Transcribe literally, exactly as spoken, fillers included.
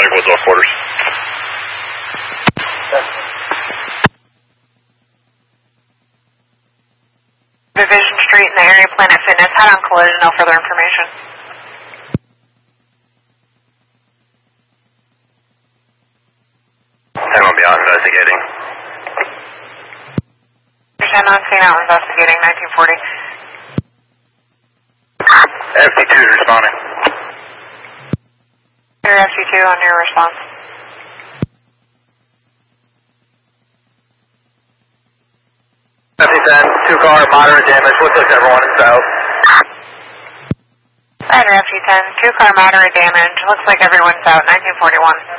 vehicles off quarters. Division Street in the area, Planet Fitness. Head on collision, no further information. ten one beyond investigating. ten on scene out investigating, nineteen forty. F T two is responding. Your F T two on your response. F T ten, two car, moderate damage. Looks like everyone is out. Rider F T ten, two car, moderate damage. Looks like everyone's out, nineteen forty-one.